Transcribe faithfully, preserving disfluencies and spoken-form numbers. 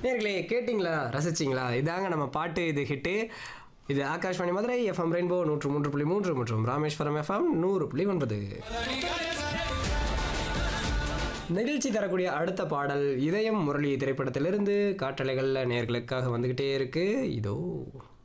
நேர்களே கேட்டிங்களா, ரசிச்சிங்களா? இதாங்க நம்ம பாட்டு, இது ஹிட்டு. இது ஆகாஷ்வாணி மதுரை எஃப்எம் ரெயின்போ நூற்று மூன்று புள்ளி மூன்று மற்றும் ராமேஸ்வரம் எஃப்எம் நூறு புள்ளி ஒன்பது. நிகழ்ச்சி தரக்கூடிய அடுத்த பாடல் இதயம் முரளி திரைப்படத்திலிருந்து காற்றலைகளில் நேர்களுக்காக வந்துக்கிட்டே இருக்கு. இதோ